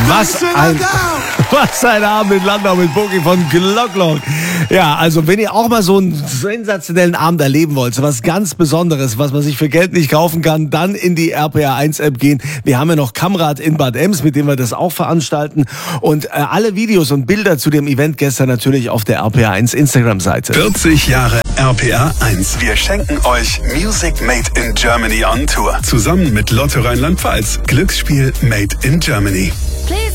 Was ein Abend in Landau mit Boogie von Glocklock. Ja, also wenn ihr auch mal so einen sensationellen Abend erleben wollt, so was ganz Besonderes, was man sich für Geld nicht kaufen kann, dann in die RPA1-App gehen. Wir haben ja noch Kamrad in Bad Ems, mit dem wir das auch veranstalten. Und alle Videos und Bilder zu dem Event gestern natürlich auf der RPA1 Instagram-Seite. 40 Jahre RPA1. Wir schenken euch Music Made in Germany on Tour. Zusammen mit Lotto Rheinland-Pfalz. Glücksspiel Made in Germany.